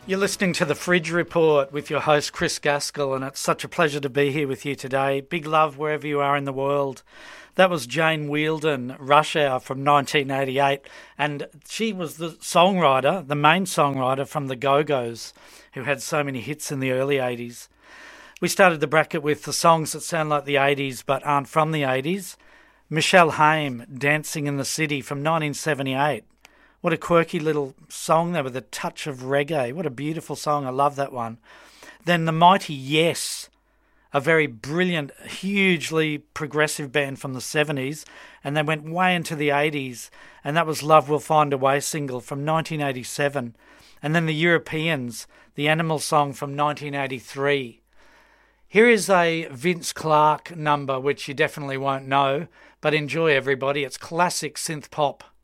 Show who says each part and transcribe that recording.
Speaker 1: You're listening to The Fridge Report with your host Chris Gaskell, and it's such a pleasure to be here with you today. Big love wherever you are in the world. That was Jane Wielden, Rush Hour from 1988, and she was the songwriter, the main songwriter from the Go-Go's, who had so many hits in the early 80s. We started the bracket with the songs that sound like the 80s but aren't from the 80s. Michelle Haim, Dancing in the City from 1978. What a quirky little song there with a touch of reggae. What a beautiful song. I love that one. Then the Mighty Yes, a very brilliant, hugely progressive band from the 70s, and they went way into the 80s, and that was Love Will Find a Way single from 1987. And then the Europeans, the Animal song from 1983. Here is a Vince Clarke number, which you definitely won't know, but enjoy everybody. It's classic synth pop.